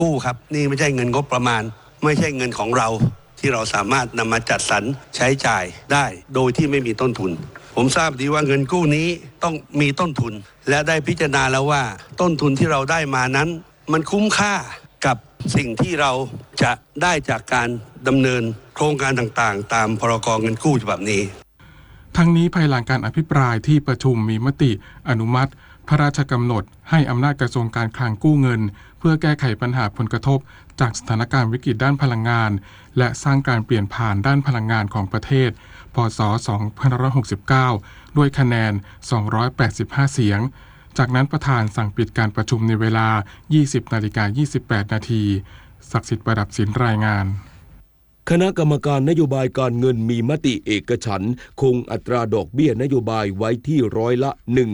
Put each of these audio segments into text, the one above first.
กู้ครับนี่ไม่ใช่เงินงบประมาณไม่ใช่เงินของเราที่เราสามารถนำมาจัดสรรใช้จ่ายได้โดยที่ไม่มีต้นทุนผมทราบดีว่าเงินกู้นี้ต้องมีต้นทุนและได้พิจารณาแล้วว่าต้นทุนที่เราได้มานั้นมันคุ้มค่ากับสิ่งที่เราจะได้จากการดำเนินโครงการต่างๆตามพรก.เงินกู้ฉบับนี้ทั้งนี้ภายหลังการอภิปรายที่ประชุมมีมติอนุมัติพระราชกำหนดให้อำนาจกระทรวงการคลังกู้เงินเพื่อแก้ไขปัญหาผลกระทบจากสถานการณ์วิกฤตด้านพลังงานและสร้างการเปลี่ยนผ่านด้านพลังงานของประเทศพ.ศ. 2569ด้วยคะแนน285เสียงจากนั้นประธานสั่งปิดการประชุมในเวลา 20:28 นาทีศักดิ์สิทธิ์ประดับศิลป์รายงานคณะกรรมการนโยบายการเงินมีมติเอกฉันท์คงอัตราดอกเบี้ยนโยบายไว้ที่ร้อยละ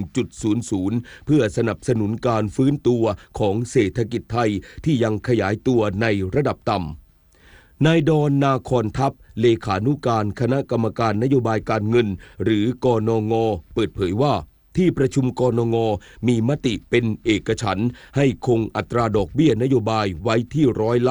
1.00 เพื่อสนับสนุนการฟื้นตัวของเศรษฐกิจไทยที่ยังขยายตัวในระดับต่ำนายดอนนาคอนทัพเลขานุการคณะกรรมการนโยบายการเงินหรือกนง.เปิดเผยว่าที่ประชุมกนง.มีมติเป็นเอกฉันท์ให้คงอัตราดอกเบี้ยนโยบายไว้ที่ร้อยละ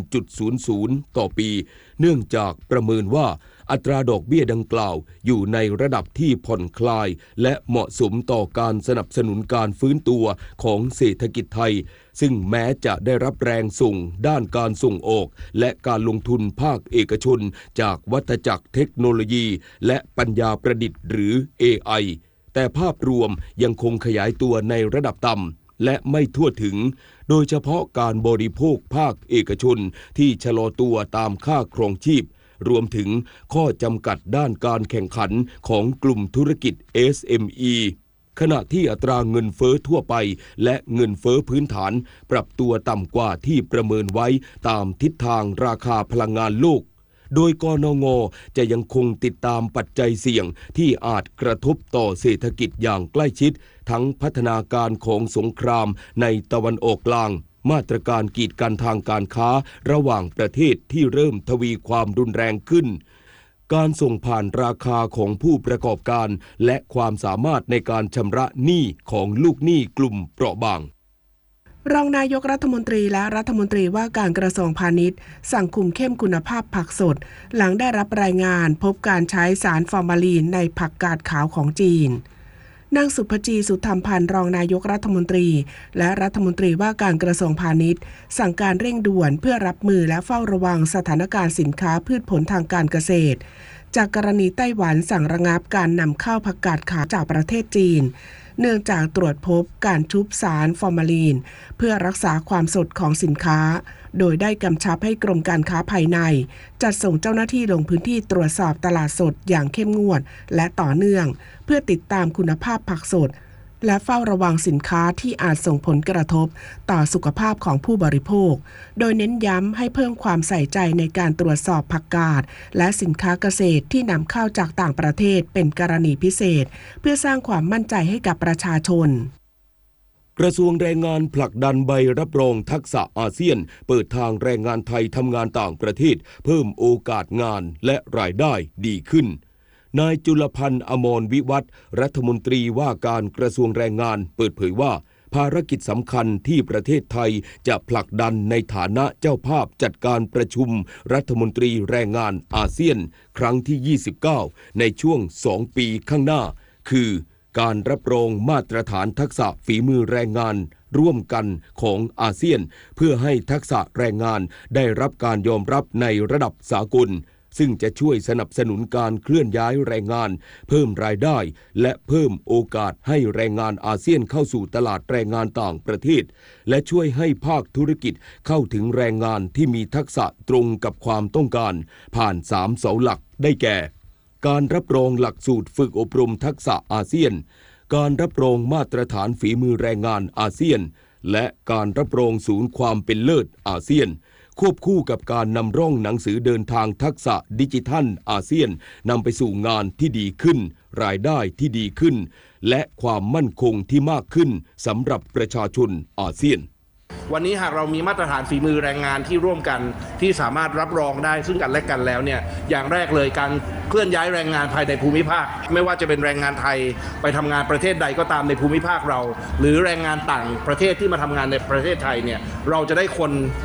1.00 ต่อปีเนื่องจากประเมินว่าอัตราดอกเบี้ยดังกล่าวอยู่ในระดับที่ผ่อนคลายและเหมาะสมต่อการสนับสนุนการฟื้นตัวของเศรษฐกิจไทยซึ่งแม้จะได้รับแรงส่งด้านการส่งออกและการลงทุนภาคเอกชนจากวัฏจักรเทคโนโลยีและปัญญาประดิษฐ์หรือ AIแต่ภาพรวมยังคงขยายตัวในระดับต่ำและไม่ทั่วถึงโดยเฉพาะการบริโภคภาคเอกชนที่ชะลอตัวตามค่าครองชีพรวมถึงข้อจำกัดด้านการแข่งขันของกลุ่มธุรกิจ SME ขณะที่อัตราเงินเฟ้อทั่วไปและเงินเฟ้อพื้นฐานปรับตัวต่ำกว่าที่ประเมินไว้ตามทิศทางราคาพลังงานโลกโดยกนง.จะยังคงติดตามปัจจัยเสี่ยงที่อาจกระทบต่อเศรษฐกิจอย่างใกล้ชิดทั้งพัฒนาการของสงครามในตะวันออกกลางมาตรการกีดกันทางการค้าระหว่างประเทศที่เริ่มทวีความรุนแรงขึ้นการส่งผ่านราคาของผู้ประกอบการและความสามารถในการชำระหนี้ของลูกหนี้กลุ่มเปราะบางรองนายกรัฐมนตรีและรัฐมนตรีว่าการกระทรวงพาณิชย์สั่งคุมเข้มคุณภาพผักสดหลังได้รับรายงานพบการใช้สารฟอร์มาลีนในผักกาดขาวของจีนนางสุภจีสุธรรมพันธ์รองนายกรัฐมนตรีและรัฐมนตรีว่าการกระทรวงพาณิชย์สั่งการเร่งด่วนเพื่อรับมือและเฝ้าระวังสถานการณ์สินค้าพืชผลทางการเกษตรจากกรณีไต้หวันสั่งระงับการนำเข้าผักกาดขาวจากประเทศจีนเนื่องจากตรวจพบการชุบสารฟอร์มาลีนเพื่อรักษาความสดของสินค้าโดยได้กำชับให้กรมการค้าภายในจัดส่งเจ้าหน้าที่ลงพื้นที่ตรวจสอบตลาดสดอย่างเข้มงวดและต่อเนื่องเพื่อติดตามคุณภาพผักสดและเฝ้าระวังสินค้าที่อาจส่งผลกระทบต่อสุขภาพของผู้บริโภคโดยเน้นย้ำให้เพิ่มความใส่ใจในการตรวจสอบผักกาดและสินค้าเกษตรที่นำเข้าจากต่างประเทศเป็นกรณีพิเศษเพื่อสร้างความมั่นใจให้กับประชาชนกระทรวงแรงงานผลักดันใบรับรองทักษะอาเซียนเปิดทางแรงงานไทยทำงานต่างประเทศเพิ่มโอกาสงานและรายได้ดีขึ้นนายจุลพันธ์อมรวิวัฒน์รัฐมนตรีว่าการกระทรวงแรงงานเปิดเผยว่าภารกิจสำคัญที่ประเทศไทยจะผลักดันในฐานะเจ้าภาพจัดการประชุมรัฐมนตรีแรงงานอาเซียนครั้งที่ 29 ในช่วง 2 ปีข้างหน้าคือการรับรองมาตรฐานทักษะฝีมือแรงงานร่วมกันของอาเซียนเพื่อให้ทักษะแรงงานได้รับการยอมรับในระดับสากลซึ่งจะช่วยสนับสนุนการเคลื่อนย้ายแรงงานเพิ่มรายได้และเพิ่มโอกาสให้แรงงานอาเซียนเข้าสู่ตลาดแรงงานต่างประเทศและช่วยให้ภาคธุรกิจเข้าถึงแรงงานที่มีทักษะตรงกับความต้องการผ่าน3 เสาหลักได้แก่การรับรองหลักสูตรฝึกอบรมทักษะอาเซียนการรับรองมาตรฐานฝีมือแรงงานอาเซียนและการรับรองศูนย์ความเป็นเลิศอาเซียนควบคู่กับการนำร่องหนังสือเดินทางทักษะดิจิทัลอาเซียนนำไปสู่งานที่ดีขึ้นรายได้ที่ดีขึ้นและความมั่นคงที่มากขึ้นสำหรับประชาชนอาเซียนวันนี้หากเรามีมาตรฐานฝีมือแรงงานที่ร่วมกันที่สามารถรับรองได้ซึ่งกันและกันแล้วเนี่ยอย่างแรกเลยการเคลื่อนย้ายแรงงานภายในภูมิภาคไม่ว่าจะเป็นแรงงานไทยไปทำงานประเทศใดก็ตามในภูมิภาคเราหรือแรงงานต่างประเทศที่มาทำงานในประเทศไทยเนี่ยเราจะได้คน